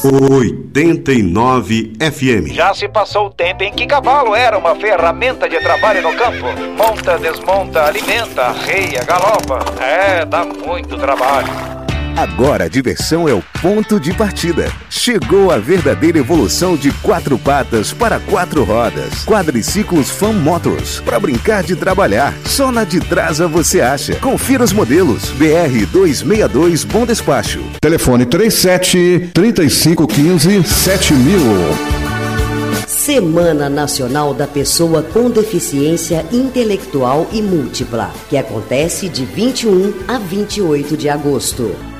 89 FM. Já se passou o tempo em que cavalo era uma ferramenta de trabalho no campo. Monta, desmonta, alimenta, arreia, galopa. Dá muito trabalho. Agora a diversão é o ponto de partida. Chegou a verdadeira evolução de 4 patas para 4 rodas. Quadriciclos Fan Motors. Para brincar de trabalhar. Só na de Trasa você acha. Confira os modelos. BR 262 Bom Despacho. Telefone 37-3515-7000. Semana Nacional da Pessoa com Deficiência Intelectual e Múltipla, que acontece de 21 a 28 de agosto.